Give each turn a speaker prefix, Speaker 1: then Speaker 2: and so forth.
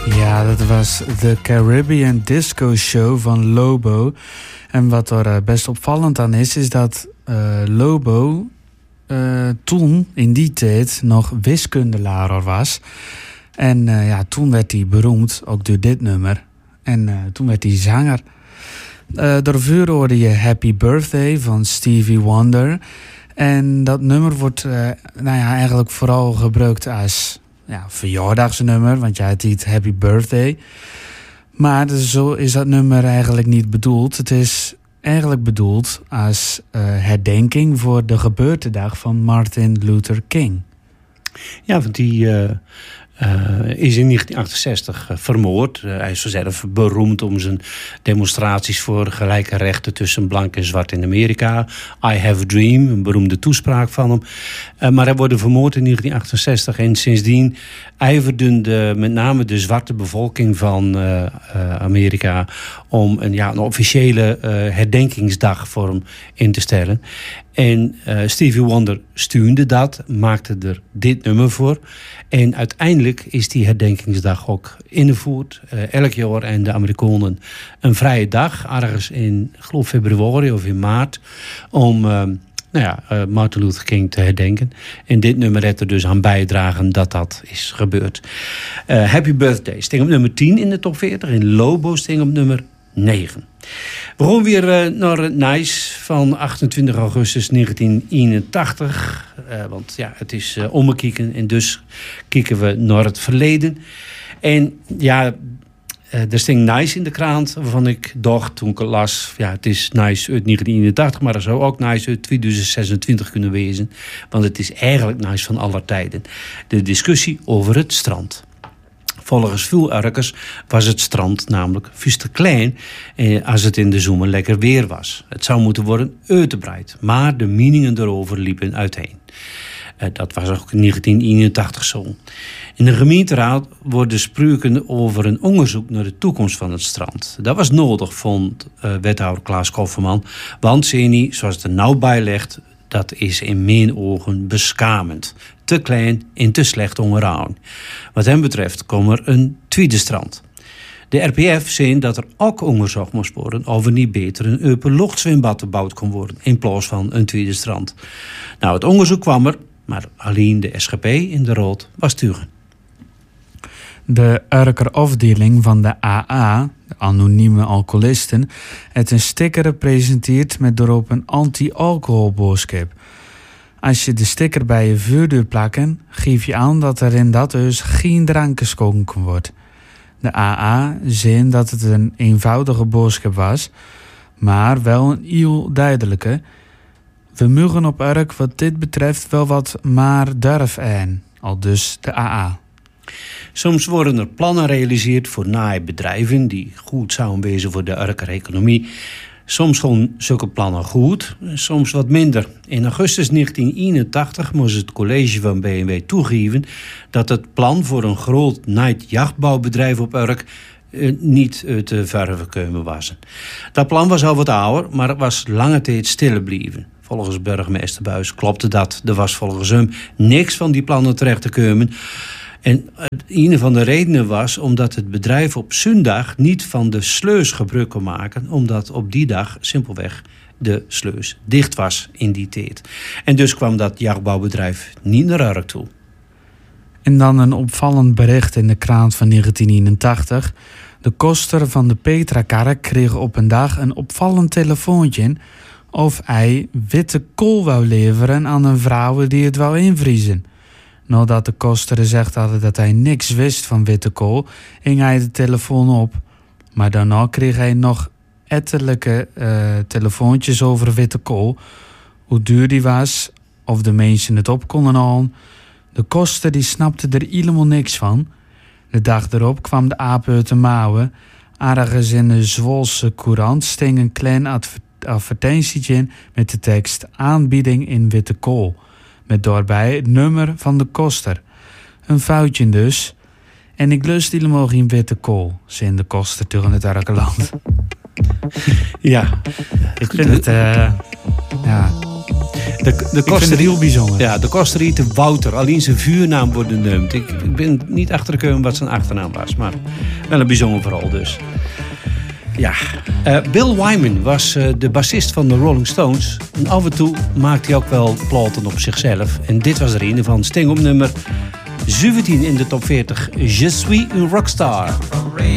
Speaker 1: Ja, dat was de Caribbean Disco Show van Lobo. En wat er best opvallend aan is dat Lobo toen in die tijd nog wiskundelaar was. En toen werd hij beroemd, ook door dit nummer. En toen werd hij zanger. Daarvoor hoorde je Happy Birthday van Stevie Wonder. En dat nummer wordt eigenlijk vooral gebruikt als verjaardagsnummer. Want het heet Happy Birthday. Maar zo is dat nummer eigenlijk niet bedoeld. Het is eigenlijk bedoeld als herdenking voor de geboortedag van Martin Luther King.
Speaker 2: Ja, want die is in 1968 vermoord. Hij is zelf beroemd om zijn demonstraties voor gelijke rechten tussen blank en zwart in Amerika. I Have a Dream, een beroemde toespraak van hem. Maar hij wordt vermoord in 1968 en sindsdien ijverden met name de zwarte bevolking van Amerika om een officiële herdenkingsdag voor hem in te stellen. En Stevie Wonder steunde dat, maakte er dit nummer voor. En uiteindelijk is die herdenkingsdag ook ingevoerd. Elk jaar en de Amerikanen een vrije dag, ergens in, ik geloof februari of in maart, om Martin Luther King te herdenken. En dit nummer heeft er dus aan bijdragen dat is gebeurd. Happy Birthday sting op nummer 10 in de top 40. En Lobo sting op nummer 9. We gaan weer naar het Nice van 28 augustus 1981. Want het is omgekieken en dus kijken we naar het verleden. En er sting Nice in de krant, waarvan ik dacht toen ik het las, het is Nice uit 1981, maar er zou ook Nice uit 2026 kunnen wezen. Want het is eigenlijk Nice van aller tijden. De discussie over het strand. Volgens veel Urkers was het strand namelijk veel te klein als het in de zomer lekker weer was. Het zou moeten worden uitgebreid, maar de meningen erover liepen uiteen. Dat was ook in 1981 zo. In de gemeenteraad worden spreuken over een onderzoek naar de toekomst van het strand. Dat was nodig, vond wethouder Klaas Kofferman, want zei, zoals het er nou bij legt, dat is in mijn ogen beschamend. Te klein en te slecht onderhouden. Wat hem betreft komt er een tweede strand. De RPF zei dat er ook onderzocht moest worden of er niet beter een openluchtzwembad gebouwd kon worden in plaats van een tweede strand. Nou, het onderzoek kwam er, maar alleen de SGP in de Raad was tegen.
Speaker 1: De Urker afdeling van de AA, de anonieme alcoholisten, heeft een sticker gepresenteerd met erop een anti-alcoholboodschap. Als je de sticker bij je vuurdeur plakken, geef je aan dat er in dat huis geen drank geschonken wordt. De AA zei dat het een eenvoudige boodschap was, maar wel een heel duidelijke. We mogen op Urk wat dit betreft wel wat maar durf aan, aldus de AA.
Speaker 2: Soms worden er plannen gerealiseerd voor naaie bedrijven die goed zouden wezen voor de Urker economie. Soms gaan zulke plannen goed, soms wat minder. In augustus 1981 moest het college van BMW toegeven dat het plan voor een groot jachtbouwbedrijf op Urk niet uit de verf gekomen was. Dat plan was al wat ouder, maar het was lange tijd stil gebleven. Volgens burgemeester Buijs klopte dat. Er was volgens hem niks van die plannen terecht te komen. En een van de redenen was omdat het bedrijf op zondag niet van de sleus gebruik kon maken, omdat op die dag simpelweg de sleus dicht was in die tijd. En dus kwam dat jachtbouwbedrijf niet naar Urk toe.
Speaker 1: En dan een opvallend bericht in de krant van 1981. De koster van de Petrakerk kreeg op een dag een opvallend telefoontje of hij witte kool wou leveren aan een vrouw die het wou invriezen. Nadat de koster gezegd had dat hij niks wist van witte kool, hing hij de telefoon op. Maar daarna kreeg hij nog ettelijke telefoontjes over witte kool. Hoe duur die was, of de mensen het op konden halen. De koster die snapte er helemaal niks van. De dag erop kwam de aap uit de mouwen. Ergens in de Zwolse courant sting een klein advertentietje met de tekst aanbieding in witte kool. Met daarbij het nummer van de koster. Een foutje dus. En ik lust helemaal geen witte kool, zei de koster tegen het Urkerland.
Speaker 2: Ja.
Speaker 1: Ik vind het,
Speaker 2: De
Speaker 1: Ik vind het heel bijzonder.
Speaker 2: Ja, de Koster Wouter. Alleen zijn vuurnaam wordt genoemd. Ik ben niet achtergekomen wat zijn achternaam was. Maar wel een bijzonder verhaal dus. Ja, Bill Wyman was de bassist van de Rolling Stones. En af en toe maakte hij ook wel platen op zichzelf. En dit was er een van. Sting op nummer 17 in de top 40. Je suis un rockstar.